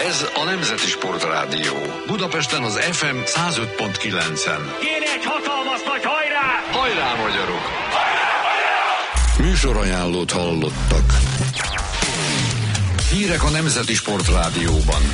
Ez a Nemzeti Sportrádió. Budapesten az FM 105.9-en. Kéne egy hatalmas nagy hajrá! Hajrá, magyarok! Műsorajánlót hallottak. Hírek a Nemzeti Sportrádióban.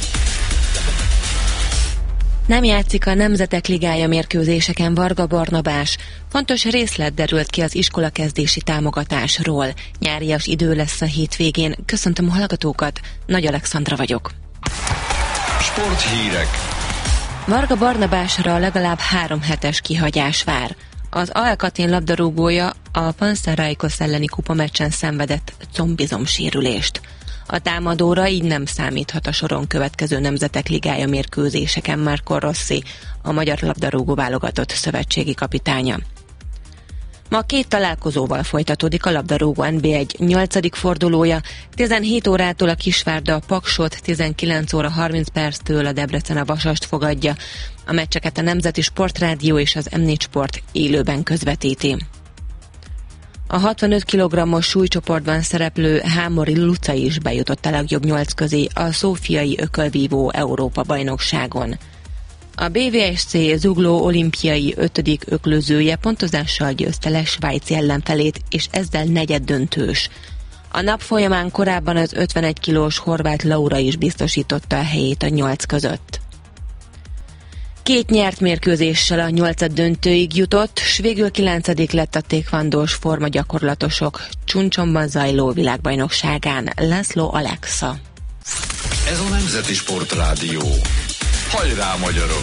Nem játszik a Nemzetek Ligája mérkőzéseken Varga Barnabás. Fontos részlet derült ki az iskolakezdési támogatásról. Nyárias idő lesz a hétvégén. Köszöntöm a hallgatókat, Nagy Alexandra vagyok. Sporthírek. Varga Barnabásra legalább 3 hetes kihagyás vár. Az Alcatin labdarúgója a Panathinaikos elleni kupameccsen szenvedett combizomsérülést. A támadóra így nem számíthat a soron következő Nemzetek Ligája mérkőzéseken Marco Rossi, a magyar labdarúgó válogatott szövetségi kapitánya. Ma 2 találkozóval folytatódik a labdarúgó NB1 8. fordulója. 17 órától a Kisvárda a Paksot, 19 óra 30 perctől a Debrecen a Vasast fogadja. A meccseket a Nemzeti Sportrádió és az M4 Sport élőben közvetíti. A 65 kg-os súlycsoportban szereplő Hámori Luca is bejutott a legjobb 8 közé a szófiai ökölvívó Európa-bajnokságon. A BVSC Zugló olimpiai 5. öklözője pontozással győzte le svájci ellenfelét, és ezzel negyeddöntős. A nap folyamán korábban az 51 kilós Horváth Laura is biztosította a helyét a 8 között. 2 nyert mérkőzéssel a 8. döntőig jutott, s végül 9. lett a taekwondós formagyakorlatosok Csунcsonban zajló világbajnokságán. László Alexa. Ez a Nemzeti Sportrádió. Hajrá, magyarok!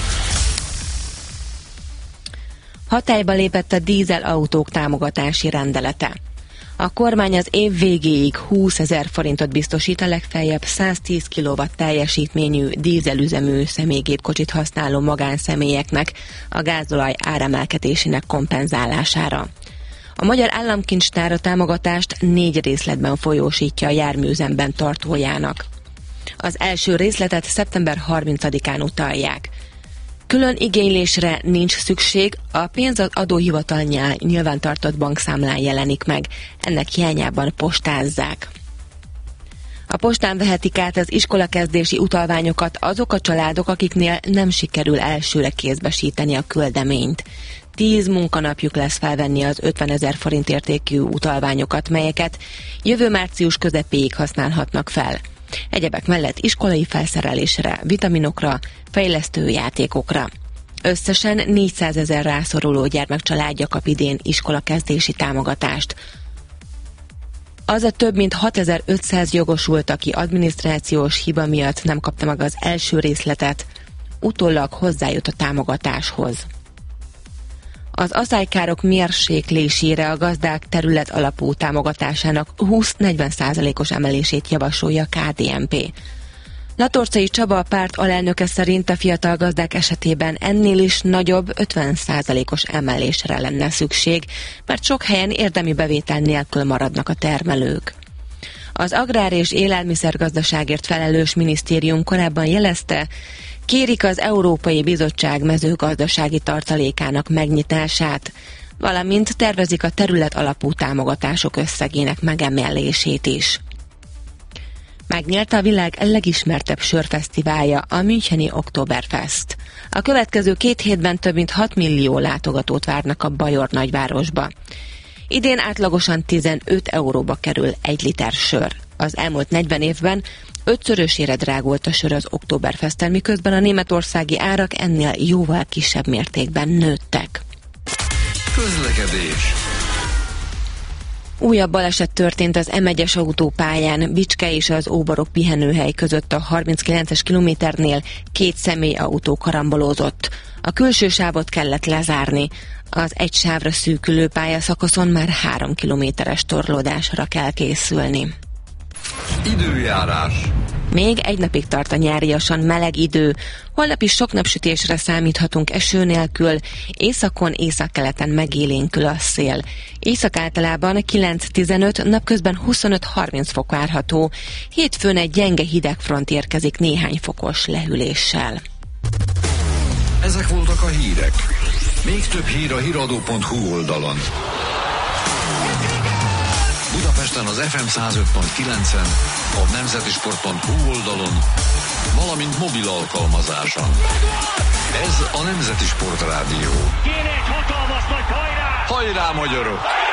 Hatályba lépett a dízelautók támogatási rendelete. A kormány az év végéig 20 000 forintot biztosít a legfeljebb 110 kW teljesítményű dízelüzemű személygépkocsit használó magánszemélyeknek a gázolaj áremelkedésének kompenzálására. A Magyar Államkincstár a támogatást 4 részletben folyósítja a járműüzemben tartójának. Az első részletet szeptember 30-án utalják. Külön igénylésre nincs szükség, a pénz az adóhivatalnál nyilvántartott bankszámlán jelenik meg, ennek hiányában postázzák. A postán vehetik át az iskolakezdési utalványokat azok a családok, akiknél nem sikerül elsőre kézbesíteni a küldeményt. 10 munkanapjuk lesz felvenni az 50 000 forint értékű utalványokat, melyeket jövő március közepéig használhatnak fel. Egyebek mellett iskolai felszerelésre, vitaminokra, fejlesztő játékokra. Összesen 400 000 rászoruló gyermekcsaládja kap idén iskolakezdési támogatást. Az a több mint 6500 jogosult, aki adminisztrációs hiba miatt nem kapta meg az első részletet, utólag hozzájut a támogatáshoz. Az aszálykárok mérséklésére a gazdák terület alapú támogatásának 20-40%-os emelését javasolja a KDNP. Latorcai Csaba, a párt alelnöke szerint a fiatal gazdák esetében ennél is nagyobb 50%-os emelésre lenne szükség, mert sok helyen érdemi bevétel nélkül maradnak a termelők. Az Agrár- és Élelmiszergazdaságért felelős minisztérium korábban jelezte, kérik az Európai Bizottság mezőgazdasági tartalékának megnyitását, valamint tervezik a terület alapú támogatások összegének megemelését is. Megnyílt a világ legismertebb sörfesztiválja, a müncheni Oktoberfest. A következő 2 hétben több mint 6 millió látogatót várnak a bajor nagyvárosba. Idén átlagosan 15 euróba kerül 1 liter sör. Az elmúlt 40 évben 5-szörösére drágult a sör az Oktoberfesten, miközben a németországi árak ennél jóval kisebb mértékben nőttek. Közlekedés. Újabb baleset történt az M1-es autópályán, Bicske és az Óbarok pihenőhely között a 39-es kilométernél 2 személyautó karambolózott. A külső sávot kellett lezárni. Az egy sávra szűkülő pályaszakaszon már 3 kilométeres torlódásra kell készülni. Időjárás. Még egy napig tart a nyáriasan meleg idő. Holnap is sok napsütésre számíthatunk eső nélkül, északon, északkeleten megélénkül a szél. Észak általában 9-15, napközben 25-30 fok várható. Hétfőn egy gyenge hidegfront érkezik néhány fokos lehűléssel. Ezek voltak a hírek. Még több hír a hiradó.hu oldalon. Budapesten az FM 105.9-en, a nemzetisport.hu oldalon valamint mobil alkalmazáson. Ez a Nemzeti Sportrádió. Kéne egy hatalmas nagy hajrá! Hajrá, magyarok!